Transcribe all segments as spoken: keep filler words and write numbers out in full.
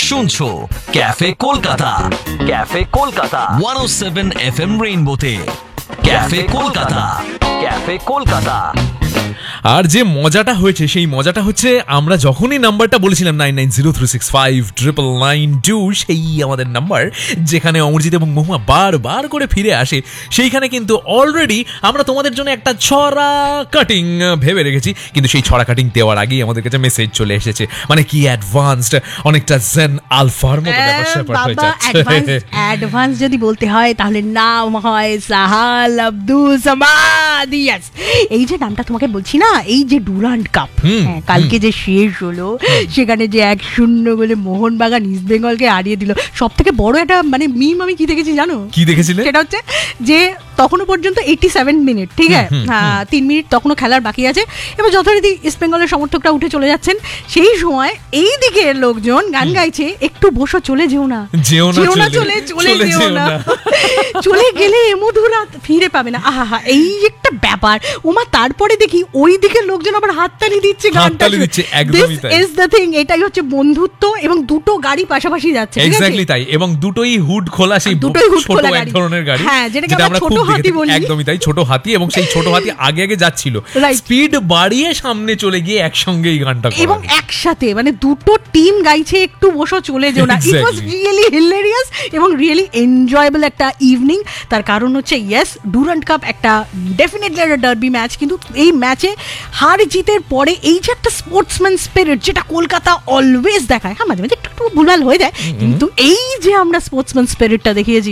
শুনছো cafe Kolkata, cafe Kolkata one ও seven F M রেইনবোতে। Cafe Kolkata, cafe Kolkata. আর যে মজাটা হয়েছে সেই মজাটা হচ্ছে আমরা যখনই নাম্বারটা বলেছিলাম nine nine zero three six five triple nine two, সেই আমাদের নাম্বার যেখানে অমরজিৎ এবং মহুয়া বারবার করে ফিরে আসে, সেইখানে কিন্তু অলরেডি আমরা তোমাদের জন্য একটা ছড়া কাটিং ভেবে রেখেছি। কিন্তু সেই ছড়া কাটিং দেওয়ার আগেই আমাদের কাছে মেসেজ চলে এসেছে, মানে কি অ্যাডভান্সড, অনেকটা জেন আলফার মতো ব্যাপার স্যাপার হয়ে যাচ্ছে। অ্যাডভান্স যদি বলতে হয় তাহলে নাম হয় সাহাল আব্দুল সামাদ। ইয়েস, এই যে নামটা তোমাকে বলছি না, এই যে ডুরান্ড কাপ কালকে যে শেষ হলো, সেখানে যে এক শূন্য গোলে মোহনবাগান ইস্ট বেঙ্গলকে হারিয়ে দিল, সব থেকে বড় একটা মানে মিম আমি কি দেখেছি জানো? কি দেখেছিলে? সেটা হচ্ছে যে তখনও পর্যন্ত এইটি সেভেন মিনিট, ঠিক আছে, হ্যাঁ তিন মিনিট তখনও খেলার বাকি আছে, এবার যথারীতি ইস্ট বেঙ্গলের সমর্থকরা উঠে চলে যাচ্ছেন। সেই সময় এই দিকে লোকজন গান গাইছে, একটু বসো, চলে যেও না, যেও না, চলে চলে যেও না, চলে গেলে এমধুরা ফিরে পাবে না। আহা, এই একটা ব্যাপার ওমা। তারপরে দেখি ওই দিকে লোকজন আবার হাততালি দিচ্ছে, হাততালি দিচ্ছে, একদমই তাই। দিস ইজ দ্য থিং, এটাই হচ্ছে বন্ধুত্ব, এবং দুটো গাড়ি পাশাপাশি যাচ্ছে, এক্স্যাক্টলি তাই, এবং দুটোই হুড খোলা, সেই দুটোই হুড ছোট খোলা এক ধরনের গাড়ি, হ্যাঁ, যেটাকে আমরা ছোট হাতি বলি। একদমই তাই, ছোট হাতি, এবং সেই ছোট হাতি আগে আগে যাচ্ছিল, স্পিড বাড়িয়ে সামনে চলে গিয়ে একসঙ্গে এই গানটা করা, এবং একসাথে মানে দুটো টিম গাইছে একটু বসো চলে যেও না। ইট ওয়াজ রিয়েলি হিলেরিয়াস এবং রিয়েলি এনজয়েবল একটা ইভিনিং। তার কারণ হচ্ছে ইয়েস, ডুরান্ড কাপ একটা ডেফিনেটলি একটা ডার্বি ম্যাচ, কিন্তু এই ম্যাচে হার জিতের পরে এই যে একটা স্পোর্টসম্যান স্পিরিট যেটা কলকাতা অলওয়েজ দেখায়, হ্যাঁ মাঝে মাঝে একটু একটু ভুলভাল হয়ে যায়, কিন্তু এই যে আমরা স্পোর্টসম্যান স্পিরিটটা দেখিয়েছি,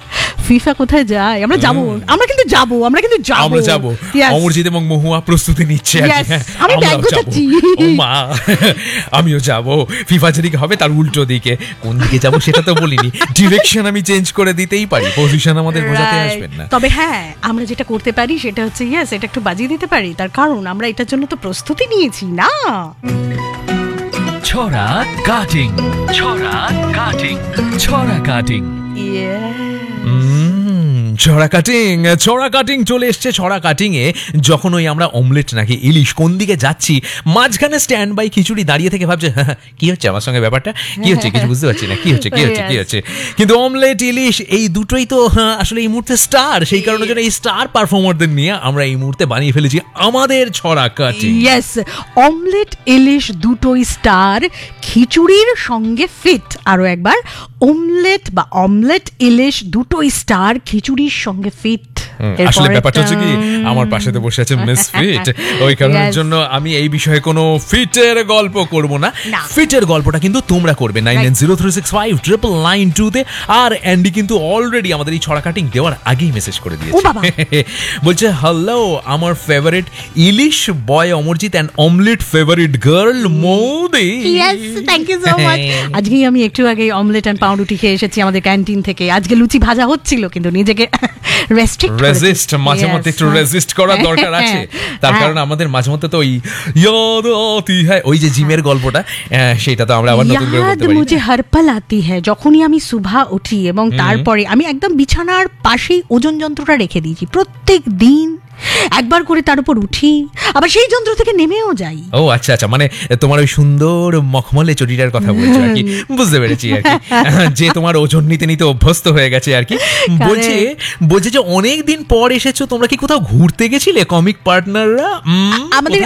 ফিফা কোথায় যায়, আমরা যাবো, আমরা কিন্তু যাবো, আমরা কিন্তু যাবো, আমরা যাবো। অমরজিৎ এবং মহুয়া প্রস্তুতি নিচ্ছে, আমি ব্যাগ গোছাচ্ছি, ও মা আমিও যাবো। ফিফা যেদিকে হবে তার উল্টো দিকে, কোন দিকে যাবো সেটা তো বলিনি, ডিরেকশন আমি চেঞ্জ করে দিতেই পারি, পজিশন আমাদের বোঝাতে আসবেন না। তবে হ্যাঁ, আমরা যেটা করতে পারি সেটা হচ্ছে ইয়েস, এটা একটু বাজিয়ে দিতে পারি, তার কারণ আমরা এটার জন্য তো প্রস্তুতি নিয়েছি না। ছড়া কাটিং, ছড়া কাটিং, ছড়া কাটিং। ছড়া কাটিং, ছড়া কাটিং চলে এসছে। ছড়া কাটিং এ যখন ওই আমরা অমলেট নাকি ইলিশ কোন দিকে যাচ্ছি, মাঝখানে স্ট্যান্ড বাই খিচুড়ি দাঁড়িয়ে থেকে ভাবছে কি হচ্ছে আমার সঙ্গে, ব্যাপারটা কি হচ্ছে, কিছু বুঝতে পারছি না, কি হচ্ছে কি হচ্ছে কি হচ্ছে কিন্তু অমলেট ইলিশ এই দুটোই তো আসলে এই মুহূর্তে স্টার, সেই কারণে জন্য এই স্টার পারফর্মারদের নিয়ে আমরা এই মুহূর্তে বানিয়ে ফেলেছি আমাদের ছড়া কাটিং। ইয়েস, অমলেট ইলিশ দুটোই স্টার, খিচুড়ির সঙ্গে ফিট। আরো একবার, অমলেট বা অমলেট ইলিশ দুটোই স্টার, খিচুড়ির সঙ্গে ফিট। আসলে ব্যাপারটা হচ্ছে কি, আমার পাশে তো বসে আছে মিস ফিট, ওই কারণের জন্য আমি এই বিষয়ে কোনো ফিটের গল্প করব না, ফিটের গল্পটা কিন্তু তোমরা করবে nine nine zero three six five triple nine two তে। আর অ্যান্ডি কিন্তু অলরেডি আমাদের এই ছড়া কাটিং দেওয়ার আগেই মেসেজ করে দিয়েছে, বলছে হ্যালো আমার favourite ilish boy Amarjit and omelette favourite girl মৌদি। Yes, thank you so much. আজকেই আমি একটু আগে অমলেট এন্ড পাউরুটি খেয়ে এসেছি আমাদের ক্যান্টিন থেকে। আজকে লুচি ভাজা হচ্ছিল, কিন্তু নিজেকে রেস্ট্রিক্ট রেজিস্ট, মাঝে মধ্যে একটু রেজিস্ট করার দরকার আছে, তার কারণ আমাদের মাঝে মধ্যে তো ওই ইয়াদ আতি হ্যায়, ওই যে জিমের গল্পটা, সেটা তো আমরা আবার নতুন করে বলতে পারি। মুঝে হর পল আতি হ্যায়, যখনই আমি সুবহা উঠি এবং তারপরে আমি একদম বিছানার পাশেই ওজন যন্ত্রটা রেখে দিয়েছি, প্রত্যেক দিন একবার করে তার উপর উঠি, আবার সেই যন্ত্র থেকে নেমেও যাই। ও আচ্ছা আচ্ছা, মানে তোমার ওই সুন্দর মখমলে চটিটার কথা বলছো আর কি, বুঝতে পেরেছি আর কি, যে তোমার ওজন নিতে নিতে অভ্যস্ত হয়ে গেছে আর কি। বলছে বলছে যে অনেক দিন পর এসেছো, তোমরা কি কোথাও ঘুরতে গেছিলে কমিক পার্টনাররা? আমাদের